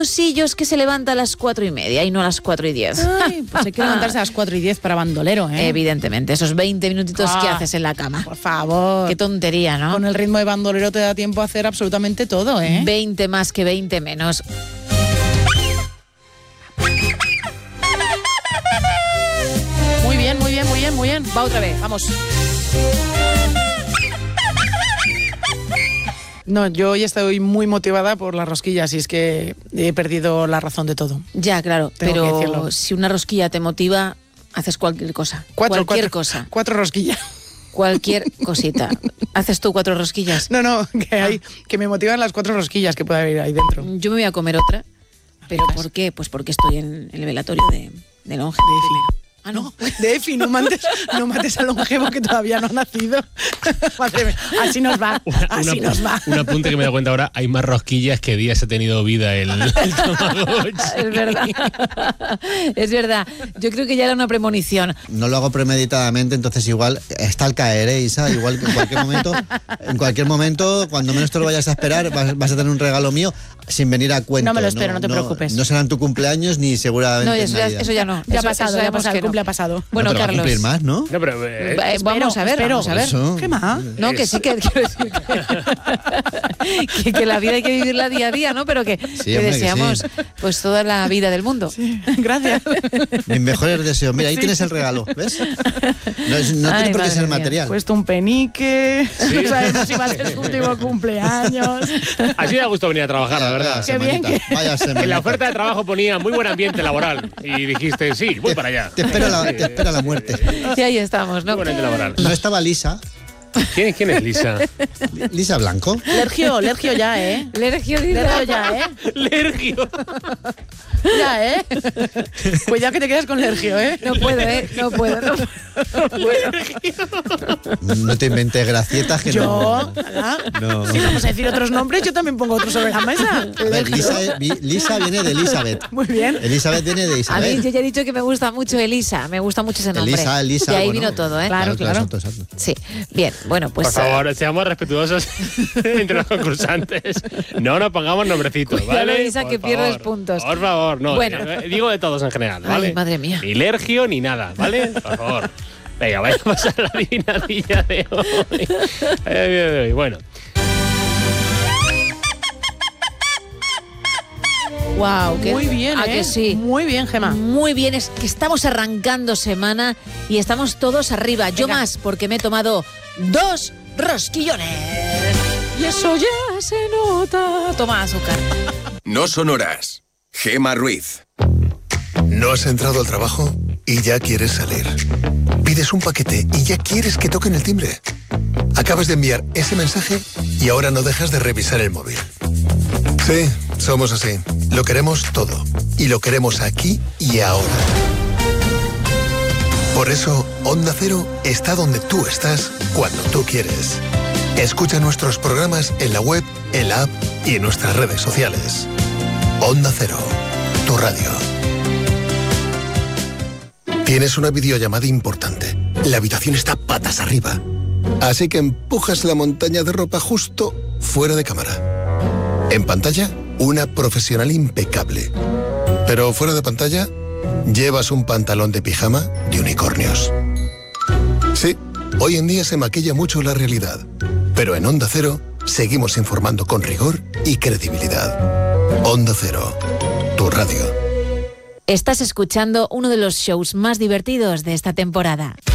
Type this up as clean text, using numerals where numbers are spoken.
Sillos que se levanta a las 4:30 y no a las 4:10. Ay, pues hay que levantarse a las 4:10 para bandolero, ¿eh? Evidentemente, esos 20 minutitos que haces en la cama. Por favor. Qué tontería, ¿no? Con el ritmo de bandolero te da tiempo a hacer absolutamente todo, ¿eh? 20 más que 20 menos. Muy bien, muy bien, muy bien, muy bien. Va otra vez, vamos. No, yo hoy estoy muy motivada por las rosquillas y es que he perdido la razón de todo. Ya, claro, Tengo que pero decirlo. si una rosquilla te motiva, haces cualquier cosa. Cualquier cosa. 4 rosquillas. Cualquier cosita. ¿Haces tú 4 rosquillas? No, que me motivan las 4 rosquillas que puede haber ahí dentro. Yo me voy a comer otra. ¿Pero por qué? Pues porque estoy en el velatorio de Longe. De Efi. Ah, no. De Efi, no mates al longevo que todavía no ha nacido. Madre mía, así nos va, nos va. Un apunte que me da cuenta ahora, hay más rosquillas que días ha tenido vida el Tamagotchi. Es verdad. Es verdad. Yo creo que ya era una premonición. No lo hago premeditadamente, entonces igual está al caer, Isa. Igual que en cualquier momento, cuando menos te lo vayas a esperar, vas a tener un regalo mío sin venir a cuento. No me lo espero, no te preocupes. No será en tu cumpleaños ni seguramente No, en eso ya no. Ya ha Eso pasado, el cumple ha pasado. Bueno, no, pero Carlos. va a cumplir más, ¿no? No, pero vamos a ver. Eso. ¿Qué más? No, que sí, que quiero decir que la vida hay que vivirla día a día, ¿no? Pero que hombre, deseamos que sí. pues toda la vida del mundo. Sí, gracias. Mis mejores deseos. Mira, ahí tienes el regalo, ¿ves? No Ay, tiene por qué madre ser mía. material. Puesto un penique. No sabemos si va a ser su último cumpleaños. así da gusto venir a trabajar, la verdad. Qué bien que- Vaya semanita. En la oferta de trabajo ponía muy buen ambiente laboral y dijiste, sí, voy para allá. Te espera la muerte. Y ahí estamos, ¿no? Muy buen ambiente laboral. No estaba Lisa. ¿Quién es Lisa? Lisa Blanco. Lergio ya, ¿eh? Lergio dice. Lergio ya, ¿eh? Lergio. Ya, ¿eh? Cuidado que te quedas con Lergio, ¿eh? No puedo, ¿eh? No puedo. No te inventes gracietas que Yo, no. si vamos a decir otros nombres, yo también pongo otros sobre la mesa. A ver, Lisa viene de Elizabeth. Muy bien. Elizabeth viene de A mí Isabel. yo ya he dicho que me gusta mucho Elisa. Me gusta mucho ese nombre. Elisa. Y ahí bueno, vino todo, ¿eh? Claro. Exacto. Sí. Bien, bueno, pues... Por favor, seamos respetuosos entre los concursantes. No nos pongamos nombrecitos, Cuidado, ¿vale? Isa, Por que favor. pierdes puntos. Por favor, no. Bueno. Digo de todos en general, ¿vale? Ay, madre mía. Ni Lergio ni nada, ¿vale? Por favor. Venga, vayamos a la adivinadilla de hoy. Bueno. Wow, Muy bien, ¿A ¿eh? que sí? Muy bien, Gemma. Muy bien, es que estamos arrancando semana y estamos todos arriba. Yo Venga. más, porque me he tomado 2 rosquillones. Y eso ya se nota. Toma azúcar. No son horas. Gemma Ruiz. ¿No has entrado al trabajo y ya quieres salir? ¿Pides un paquete y ya quieres que toquen el timbre? Acabas de enviar ese mensaje y ahora no dejas de revisar el móvil. Sí, somos así. Lo queremos todo. Y lo queremos aquí y ahora. Por eso, Onda Cero está donde tú estás cuando tú quieres. Escucha nuestros programas en la web, en la app y en nuestras redes sociales. Onda Cero, tu radio. Tienes una videollamada importante. La habitación está patas arriba. Así que empujas la montaña de ropa justo fuera de cámara. En pantalla, una profesional impecable. Pero fuera de pantalla, llevas un pantalón de pijama de unicornios. Sí, hoy en día se maquilla mucho la realidad. Pero en Onda Cero, seguimos informando con rigor y credibilidad. Onda Cero, tu radio. Estás escuchando uno de los shows más divertidos de esta temporada.